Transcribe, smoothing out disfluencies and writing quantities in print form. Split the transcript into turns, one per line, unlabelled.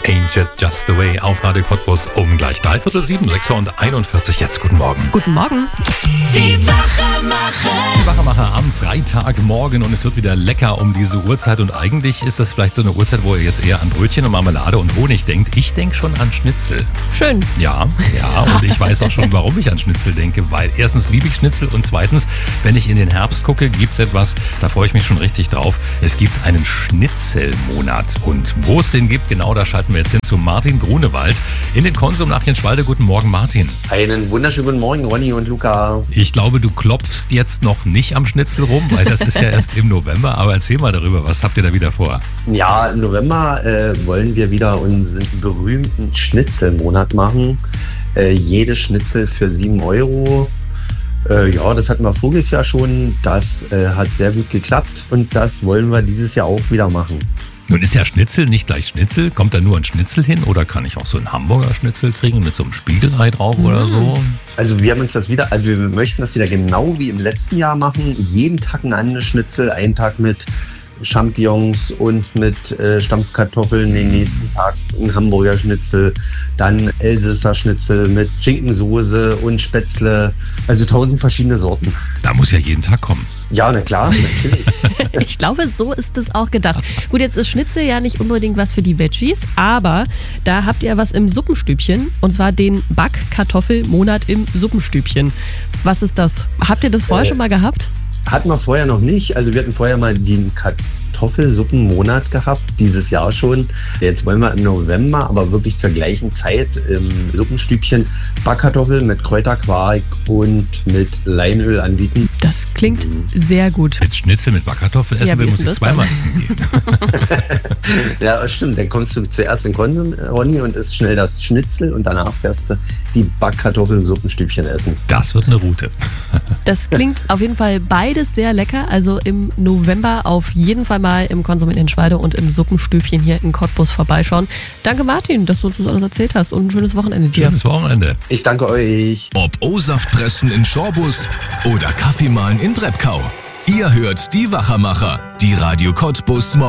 Angel Just the Way auf Radio Cottbus um gleich 6:43, 6:41 jetzt. Guten Morgen.
Guten Morgen.
Die Wachemacher.
Die Wachemacher am Freitagmorgen und es wird wieder lecker um diese Uhrzeit und eigentlich ist das vielleicht so eine Uhrzeit, wo ihr jetzt eher an Brötchen und Marmelade und Honig denkt. Ich denke schon an Schnitzel.
Schön.
Ja, und ich weiß auch schon, warum ich an Schnitzel denke, weil erstens liebe ich Schnitzel und zweitens, wenn ich in den Herbst gucke, gibt es etwas, da freue ich mich schon richtig drauf. Es gibt einen Schnitzelmonat und wo es den gibt, genau da schalten wir jetzt hin zu Martin Grunewald in den Konsum nach Jenschwalde. Guten Morgen, Martin.
Einen wunderschönen guten Morgen, Ronny und Luca.
Ich glaube, du klopfst jetzt noch nicht am Schnitzel rum, weil das ist ja erst im November. Aber erzähl mal darüber, was habt ihr da wieder vor?
Ja, im November wollen wir wieder unseren berühmten Schnitzelmonat machen. Jedes Schnitzel für 7 €. Das hatten wir voriges Jahr schon. Das hat sehr gut geklappt und das wollen wir dieses Jahr auch wieder machen.
Nun ist ja Schnitzel nicht gleich Schnitzel. Kommt da nur ein Schnitzel hin oder kann ich auch so einen Hamburger Schnitzel kriegen mit so einem Spiegelei drauf oder so?
Also wir möchten das wieder genau wie im letzten Jahr machen. Jeden Tag ein anderes Schnitzel, einen Tag mit Champignons und mit Stampfkartoffeln, den nächsten Tag ein Hamburger Schnitzel, dann Elsässer Schnitzel mit Schinkensoße und Spätzle, also 1000 verschiedene Sorten.
Da muss ja jeden Tag kommen.
Ja, na klar, natürlich.
Ich glaube, so ist es auch gedacht. Gut, jetzt ist Schnitzel ja nicht unbedingt was für die Veggies, aber da habt ihr was im Suppenstübchen und zwar den Backkartoffelmonat im Suppenstübchen. Was ist das? Habt ihr das vorher schon mal gehabt?
Hatten wir vorher noch nicht. Also wir hatten vorher mal den Kartoffelsuppenmonat gehabt, dieses Jahr schon. Jetzt wollen wir im November, aber wirklich zur gleichen Zeit im Suppenstübchen Backkartoffeln mit Kräuterquark und mit Leinöl anbieten.
Das klingt sehr gut.
Mit Schnitzel mit Backkartoffel essen will, muss ich zweimal essen gehen.
Ja, stimmt. Dann kommst du zuerst in Konsum, Ronny, und isst schnell das Schnitzel und danach fährst du die Backkartoffeln im Suppenstübchen essen.
Das wird eine Route.
Das klingt auf jeden Fall beides sehr lecker. Also im November auf jeden Fall mal im Konsum in Jenschwalde und im Suppenstübchen hier in Cottbus vorbeischauen. Danke Martin, dass du uns das alles erzählt hast und ein schönes Wochenende dir.
Schönes Wochenende.
Ich danke euch.
Ob O-Saft pressen in Schorbus oder Kaffee mahlen in Treppkau. Ihr hört die Wachemacher, die Radio Cottbus